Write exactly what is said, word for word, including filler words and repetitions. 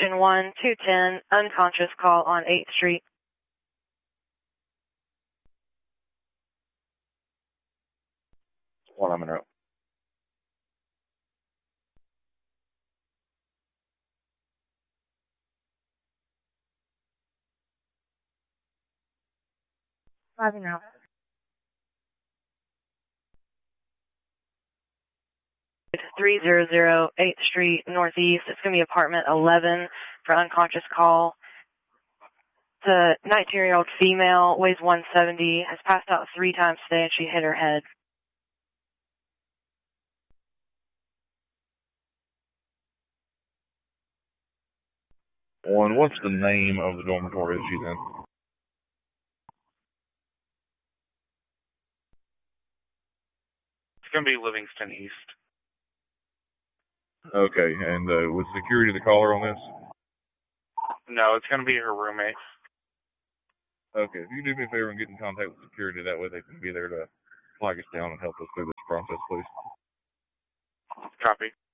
Station one two ten, unconscious call on eighth Street. One, I'm in route. Driving out. three hundred eighth Street Northeast. It's going to be apartment eleven for unconscious call. The nineteen-year-old female, weighs one seventy, has passed out three times today and she hit her head. One, what's the name of the dormitory that she's in? It's going to be Livingston East. Okay, and uh, was security the caller on this? No, it's going to be her roommate. Okay, if you do me a favor and get in contact with security, that way they can be there to flag us down and help us through this process, please. Copy.